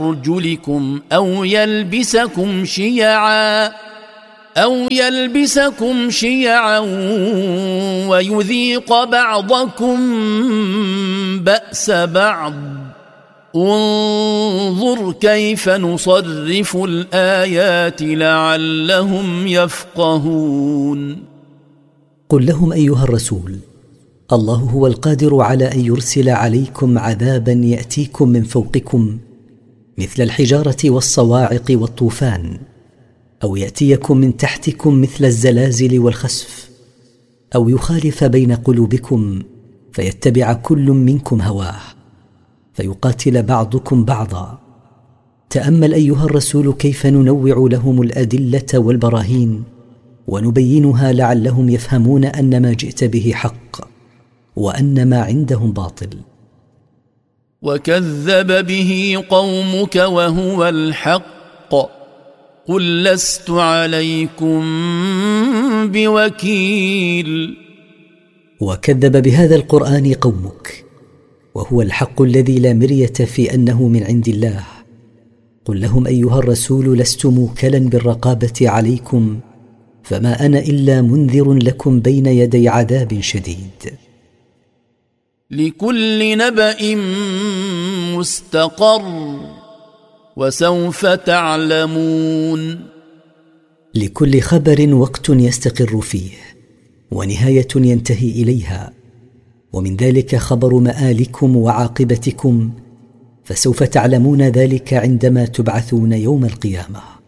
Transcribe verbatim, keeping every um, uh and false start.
أرجلكم أو يلبسكم شيعا أو يلبسكم شيعا ويذيق بعضكم بأس بعض انظر كيف نصرف الآيات لعلهم يفقهون. قل لهم أيها الرسول: الله هو القادر على أن يرسل عليكم عذابا يأتيكم من فوقكم مثل الحجارة والصواعق والطوفان، أو يأتيكم من تحتكم مثل الزلازل والخسف، أو يخالف بين قلوبكم فيتبع كل منكم هواه فيقاتل بعضكم بعضا. تأمل أيها الرسول كيف ننوع لهم الأدلة والبراهين ونبينها لعلهم يفهمون أن ما جئت به حق وأن ما عندهم باطل. وكذب به قومك وهو الحق قل لست عليكم بوكيل. وكذب بهذا القرآن قومك وهو الحق الذي لا مرية في أنه من عند الله. قل لهم أيها الرسول: لست موكلا بالرقابة عليكم، فما أنا إلا منذر لكم بين يدي عذاب شديد. لكل نبأ مستقر وسوف تعلمون. لكل خبر وقت يستقر فيه ونهاية ينتهي إليها، ومن ذلك خبر مآلكم وعاقبتكم، فسوف تعلمون ذلك عندما تبعثون يوم القيامة.